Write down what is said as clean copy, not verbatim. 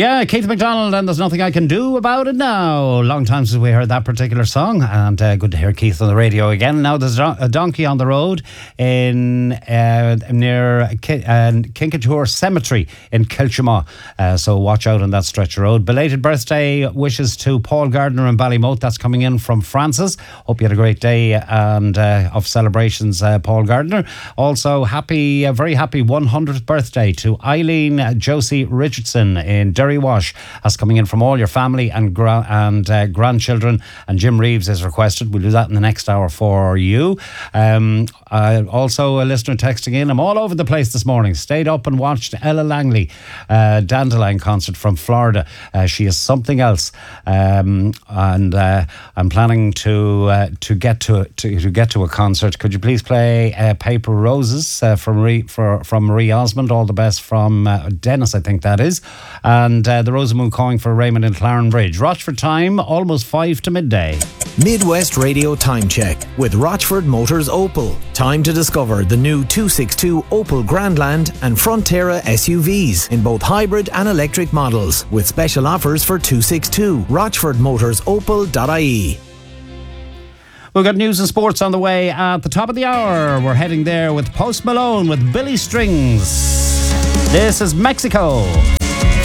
Yeah, Keith MacDonald and There's Nothing I Can Do About It Now. Long time since we heard that particular song, and good to hear Keith on the radio again. Now there's a donkey on the road in near Kinkatour Cemetery in Kilchamaugh, so watch out on that stretch of road. Belated birthday wishes to Paul Gardner in Ballymote. That's coming in from Francis. Hope you had a great day and of celebrations, Paul Gardner. Also, very happy 100th birthday to Eileen Josie Richardson in Derry Wash. That's coming in from all your family and grandchildren. And Jim Reeves is requested. We'll do that in the next hour for you. Also, a listener texting in. I'm all over the place this morning. Stayed up and watched Ella Langley Dandelion concert from Florida. She is something else. And I'm planning to get to a concert. Could you please play Paper Roses from Marie Osmond? All the best from Dennis, I think that is. And the Rosamund calling for Raymond in Clarenbridge. Rochford time, almost 5 to midday. Midwest Radio Time Check with Rochford Motors Opel. Time to discover the new 262 Opel Grandland and Frontera SUVs in both hybrid and electric models, with special offers for 262. RochfordMotorsOpel.ie. We've got news and sports on the way at the top of the hour. We're heading there with Post Malone with Billy Strings. This is Mexico.